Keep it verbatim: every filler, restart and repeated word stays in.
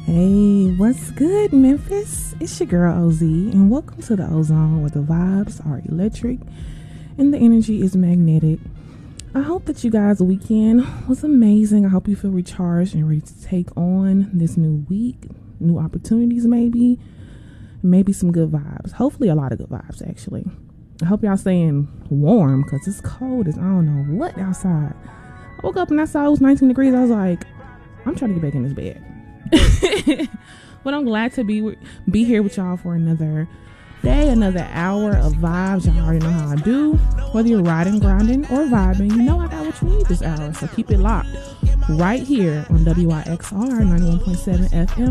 Hey, what's good, Memphis? It's your girl O Z, and welcome to the Ozone, where the vibes are electric and the energy is magnetic. I hope that you guys' weekend was amazing. I hope you feel recharged and ready to take on this new week, new opportunities, maybe, maybe some good vibes. Hopefully, a lot of good vibes, actually. I hope y'all staying warm because it's cold as I don't know what outside. I woke up and I saw it was nineteen degrees. I was like, I'm trying to get back in this bed. But I'm glad to be be here with y'all for another day, another hour of vibes. Y'all already know how I do. Whether you're riding, grinding, or vibing, you know I got what you need this hour. So keep it locked right here on W I X R ninety-one point seven F M